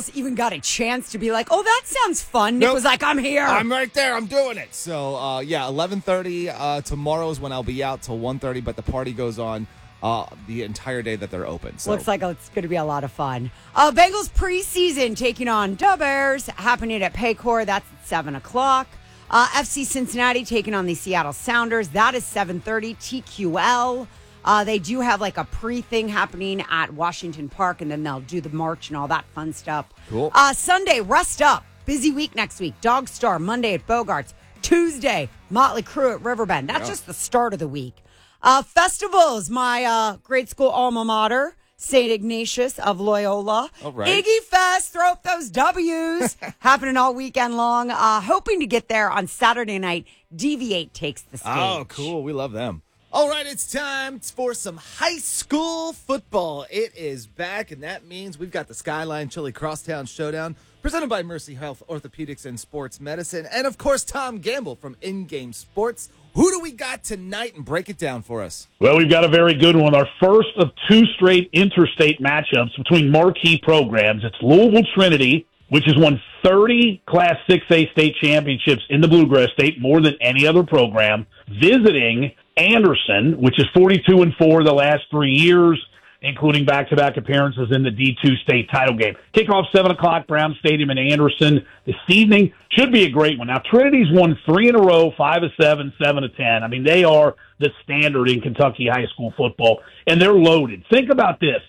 Bengals even got a chance to be like, oh, that sounds fun. Nick was like, I'm here. I'm right there. I'm doing it. So, 11:30 tomorrow is when I'll be out till 1:30, but the party goes on the entire day that they're open. So. Looks like it's going to be a lot of fun. Bengals preseason taking on the Bears, happening at Paycor. That's at 7 o'clock. FC Cincinnati taking on the Seattle Sounders. That is 7:30. TQL. They do have like a pre-thing happening at Washington Park, and then they'll do the march and all that fun stuff. Cool. Sunday, rest up. Busy week next week. Dog Star, Monday at Bogarts. Tuesday, Motley Crue at Riverbend. That's just the start of the week. Festivals, my grade school alma mater, St. Ignatius of Loyola. All right. Iggy Fest, throw up those W's. Happening all weekend long. Hoping to get there on Saturday night. Deviate takes the stage. Oh, cool. We love them. All right, it's time for some high school football. It is back, and that means we've got the Skyline Chili Crosstown Showdown, presented by Mercy Health Orthopedics and Sports Medicine, and, of course, Tom Gamble from In-Game Sports. Who do we got tonight? And break it down for us. Well, we've got a very good one. Our first of two straight interstate matchups between marquee programs. It's Louisville Trinity, which has won 30 Class 6A state championships in the Bluegrass State, more than any other program, visiting Anderson, which is 42-4 the last 3 years, including back-to-back appearances in the D2 state title game. Kickoff 7 o'clock, Brown Stadium in Anderson this evening. Should be a great one. Now, Trinity's won 3 in a row, 5 of 7, 7 of 10. I mean, they are the standard in Kentucky high school football, and they're loaded. Think about this.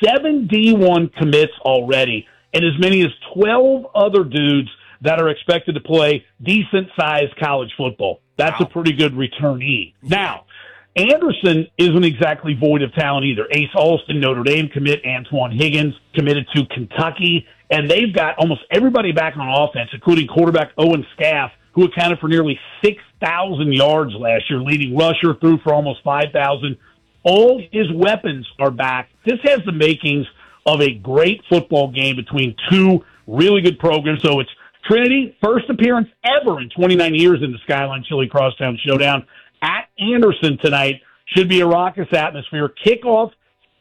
7 D1 commits already, and as many as 12 other dudes that are expected to play decent-sized college football. That's a pretty good returnee. Now, Anderson isn't exactly void of talent either. Ace Alston, Notre Dame commit, Antoine Higgins committed to Kentucky, and they've got almost everybody back on offense, including quarterback Owen Scaff, who accounted for nearly 6,000 yards last year, leading rusher, threw for almost 5,000. All his weapons are back. This has the makings of a great football game between two really good programs. So it's Trinity, first appearance ever in 29 years in the Skyline Chili Crosstown Showdown at Anderson tonight. Should be a raucous atmosphere. Kickoff,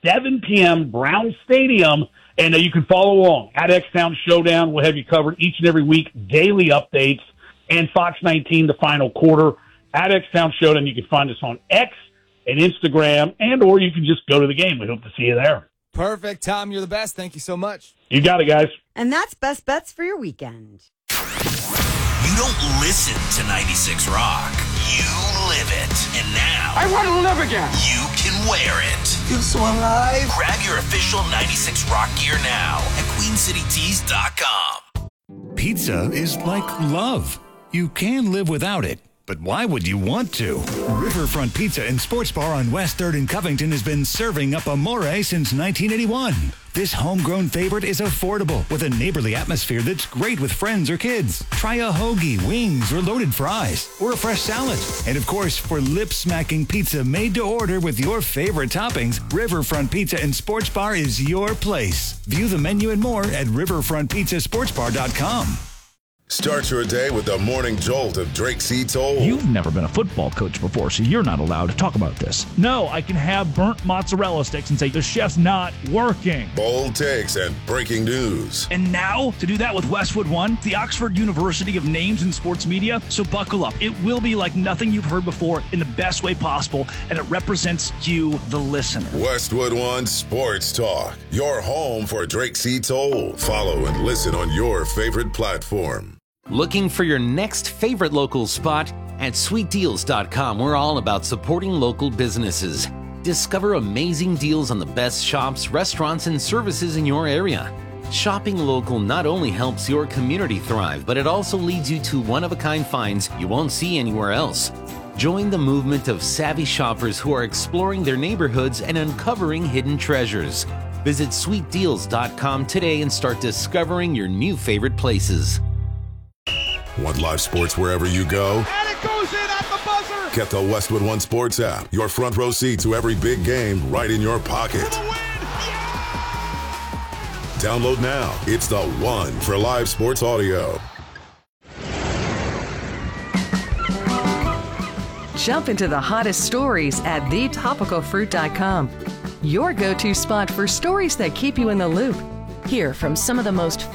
7 p.m., Brown Stadium. And you can follow along at X-Town Showdown. We'll have you covered each and every week, daily updates, and Fox 19, the final quarter. At X-Town Showdown, you can find us on X and Instagram, and or you can just go to the game. We hope to see you there. Perfect. Tom, you're the best. Thank you so much. You got it, guys. And that's Best Bets for your weekend. You don't listen to 96 Rock. You live it. And now, I want to live again. You can wear it. Feel so alive. Grab your official 96 Rock gear now at QueenCityTees.com. Pizza is like love. You can live without it, but why would you want to? Riverfront Pizza and Sports Bar on West 3rd in Covington has been serving up Amore since 1981. This homegrown favorite is affordable with a neighborly atmosphere that's great with friends or kids. Try a hoagie, wings, or loaded fries, or a fresh salad. And of course, for lip-smacking pizza made to order with your favorite toppings, Riverfront Pizza and Sports Bar is your place. View the menu and more at riverfrontpizzasportsbar.com. Start your day with the morning jolt of Drake C. Toll. You've never been a football coach before, so you're not allowed to talk about this. No, I can have burnt mozzarella sticks and say the chef's not working. Bold takes and breaking news. And now, to do that with Westwood One, the Oxford University of Names in Sports Media. So buckle up. It will be like nothing you've heard before in the best way possible, and it represents you, the listener. Westwood One Sports Talk, your home for Drake C. Toll. Follow and listen on your favorite platform. Looking for your next favorite local spot? At SweetDeals.com, we're all about supporting local businesses. Discover amazing deals on the best shops, restaurants, and services in your area. Shopping local not only helps your community thrive, but it also leads you to one-of-a-kind finds you won't see anywhere else. Join the movement of savvy shoppers who are exploring their neighborhoods and uncovering hidden treasures. Visit SweetDeals.com today and start discovering your new favorite places. Want live sports wherever you go? And it goes in at the buzzer. Get the Westwood One Sports app. Your front row seat to every big game right in your pocket. For the win. Yeah! Download now. It's the one for live sports audio. Jump into the hottest stories at thetopicalfruit.com. Your go-to spot for stories that keep you in the loop. Hear from some of the most